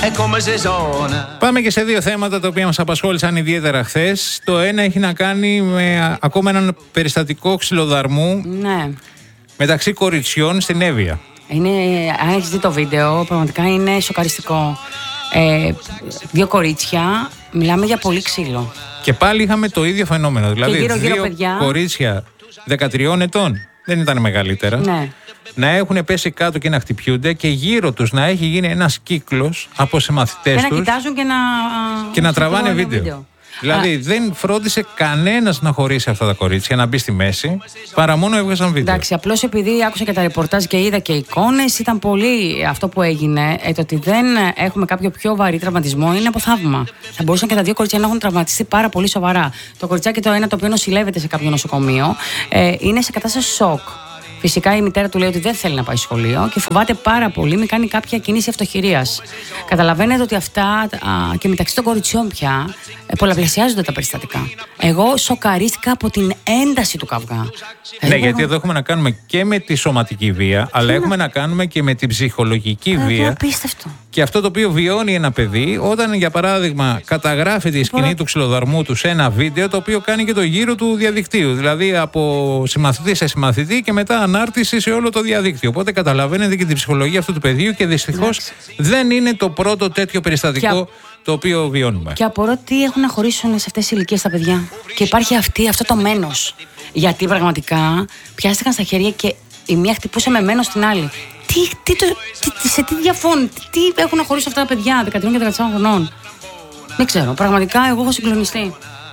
Πάμε και σε δύο θέματα τα οποία μας απασχόλησαν ιδιαίτερα χθες. Το ένα έχει να κάνει με ακόμα έναν περιστατικό ξυλοδαρμού μεταξύ κοριτσιών στην Εύβοια. Αν έχεις δει το βίντεο, πραγματικά είναι σοκαριστικό. Δύο κορίτσια, μιλάμε για πολύ ξύλο. Και πάλι είχαμε το ίδιο φαινόμενο. Δηλαδή, γύρω δύο παιδιά, κορίτσια 13 ετών, δεν ήταν μεγαλύτερα, να έχουν πέσει κάτω και να χτυπιούνται και γύρω τους να έχει γίνει ένας κύκλος από συμμαθητές τους. Να κοιτάζουν και να τραβάνε βίντεο. Δηλαδή δεν φρόντισε κανένας να χωρίσει αυτά τα κορίτσια, να μπει στη μέση, παρά μόνο έβγαζαν βίντεο. Εντάξει, απλώς επειδή άκουσα και τα ρεπορτάζ και είδα και εικόνες, ήταν πολύ αυτό που έγινε. Το ότι δεν έχουμε κάποιο πιο βαρύ τραυματισμό είναι από θαύμα. Θα μπορούσαν και τα δύο κορίτσια να έχουν τραυματιστεί πάρα πολύ σοβαρά. Το κοριτσάκι το ένα, το οποίο νοσηλεύεται σε κάποιο νοσοκομείο, είναι σε κατάσταση σοκ. Φυσικά η μητέρα του λέει ότι δεν θέλει να πάει σχολείο και φοβάται πάρα πολύ, μην κάνει κάποια κίνηση αυτοχειρίας. Καταλαβαίνετε ότι αυτά και μεταξύ των κοριτσιών πια πολλαπλασιάζονται τα περιστατικά. Εγώ σοκαρίστηκα από την ένταση του καυγά. Ναι, γιατί εδώ έχουμε να κάνουμε και με τη σωματική βία, αλλά έχουμε να κάνουμε και με την ψυχολογική βία. Απίστευτο. Και αυτό το οποίο βιώνει ένα παιδί όταν, για παράδειγμα, καταγράφει τη σκηνή του ξυλοδαρμού του σε ένα βίντεο το οποίο κάνει και το γύρο του διαδικτύου. Δηλαδή από συμμαθητή σε συμμαθητή και μετά ανάρτηση σε όλο το διαδίκτυο. Οπότε καταλαβαίνετε και την ψυχολογία αυτού του παιδιού και δυστυχώς δεν είναι το πρώτο τέτοιο περιστατικό το οποίο βιώνουμε. Και απορώ τι έχουν να χωρίσουν σε αυτές τις ηλικίες τα παιδιά. Και υπάρχει αυτό το μένος. Γιατί πραγματικά πιάστηκαν στα χέρια και η μία χτυπούσε με μένος την άλλη. Σε τι διαφώνουν, τι έχουν να χωρίσουν αυτά τα παιδιά 13 και 14 χρονών. Δεν ξέρω, πραγματικά εγώ έχω συγκλονιστεί.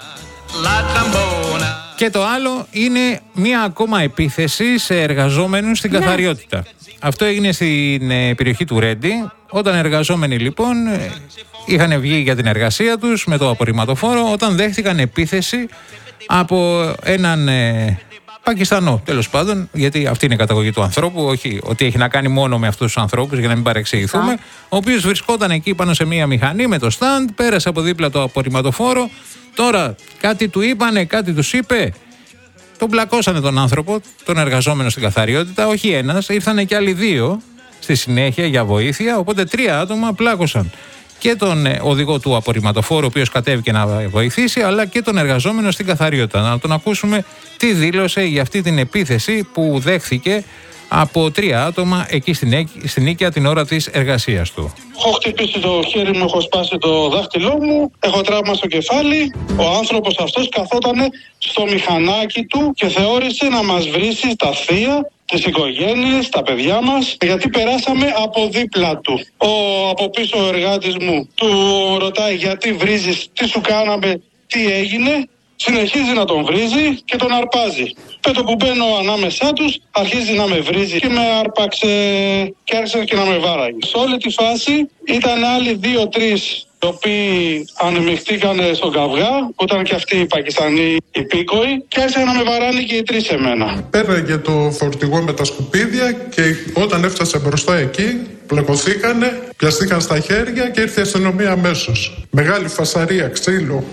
Και το άλλο είναι μία ακόμα επίθεση σε εργαζόμενους στην καθαριότητα. Αυτό έγινε στην περιοχή του Ρέντι, όταν εργαζόμενοι λοιπόν είχαν βγει για την εργασία τους με το απορριμματοφόρο, όταν δέχτηκαν επίθεση από έναν Πακιστανό, τέλος πάντων, γιατί αυτή είναι η καταγωγή του ανθρώπου, όχι ότι έχει να κάνει μόνο με αυτούς τους ανθρώπους, για να μην παρεξηγηθούμε, ο οποίος βρισκόταν εκεί πάνω σε μία μηχανή με το στάντ, πέρασε από δίπλα το απορριμματοφόρο. Τώρα κάτι του είπανε, κάτι τους είπε. Τον πλακώσανε τον άνθρωπο, τον εργαζόμενο στην καθαριότητα, όχι ένας, ήρθανε και άλλοι δύο στη συνέχεια για βοήθεια, οπότε 3 άτομα πλάκωσαν και τον οδηγό του απορριμματοφόρου, ο οποίος κατέβηκε να βοηθήσει, αλλά και τον εργαζόμενο στην καθαριότητα. Να τον ακούσουμε τι δήλωσε για αυτή την επίθεση που δέχθηκε από 3 άτομα εκεί στην οίκια την ώρα της εργασίας του. Έχω χτυπήσει το χέρι μου, έχω σπάσει το δάχτυλό μου, έχω τραύμα στο κεφάλι. Ο άνθρωπος αυτός καθόταν στο μηχανάκι του και θεώρησε να μας βρίσει στα θεία, τις οικογένειες, τα παιδιά μας, γιατί περάσαμε από δίπλα του. Ο από πίσω ο εργάτης μου του ρωτάει γιατί βρίζεις, τι σου κάναμε, τι έγινε. Συνεχίζει να τον βρίζει και τον αρπάζει. Πέτω που μπαίνω ανάμεσά τους, αρχίζει να με βρίζει και με άρπαξε και άρχισε και να με βάραγε. Σε όλη τη φάση ήταν άλλοι 2-3 οι οποίοι ανεμειχθήκαν στον καυγά, που ήταν και αυτοί οι Πακιστανοί υπήκοοι, και άρχισαν να με βαράνε και οι 3 εμένα. Πέραγε το φορτηγό με τα σκουπίδια και όταν έφτασε μπροστά εκεί, πλακωθήκανε, πιαστήκαν στα χέρια και ήρθε η αστυνομία αμέσως. Μεγάλη φασαρία, ξύλο.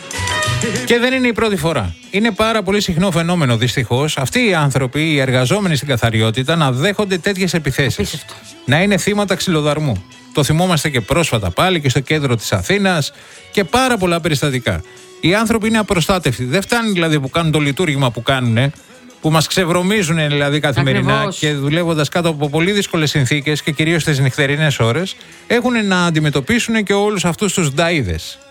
Και δεν είναι η πρώτη φορά. Είναι πάρα πολύ συχνό φαινόμενο, δυστυχώς, αυτοί οι άνθρωποι, οι εργαζόμενοι στην καθαριότητα, να δέχονται τέτοιες επιθέσεις. Να είναι θύματα ξυλοδαρμού. Το θυμόμαστε και πρόσφατα πάλι και στο κέντρο της Αθήνας και πάρα πολλά περιστατικά. Οι άνθρωποι είναι απροστάτευτοι. Δεν φτάνει δηλαδή που κάνουν το λειτουργήμα που κάνουν, που μας ξεβρωμίζουν δηλαδή καθημερινά και δουλεύοντας κάτω από πολύ δύσκολες συνθήκες και κυρίως στις νυχτερινές ώρες, έχουν να αντιμετωπίσουν και όλους αυτούς τους νταΐδες.